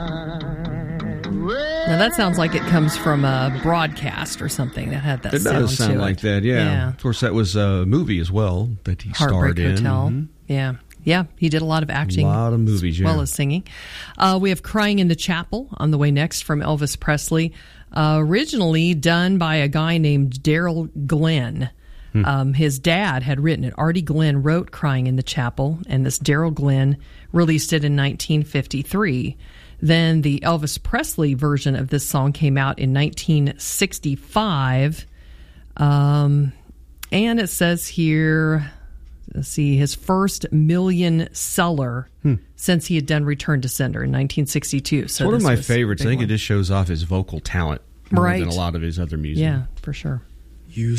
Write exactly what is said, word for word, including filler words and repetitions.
Now that sounds like it comes from a broadcast or something that had that it sound does sound to like it. that, yeah. yeah. Of course, that was a movie as well that he Heartbreak starred in. Hotel. Mhm. Yeah. Yeah, he did a lot of acting. A lot of movies, as yeah. well as singing. Uh, we have Crying in the Chapel on the way next from Elvis Presley. Uh, originally done by a guy named Daryl Glenn. Hmm. Um, his dad had written it. Artie Glenn wrote Crying in the Chapel, and this Daryl Glenn released it in nineteen fifty-three. Then the Elvis Presley version of this song came out in nineteen sixty-five. Um, and it says here, let's see, his first million seller hmm. since he had done Return to Sender in nineteen sixty-two. So it's one of my was favorites. I think one. it just shows off his vocal talent more right. than a lot of his other music. Yeah, for sure.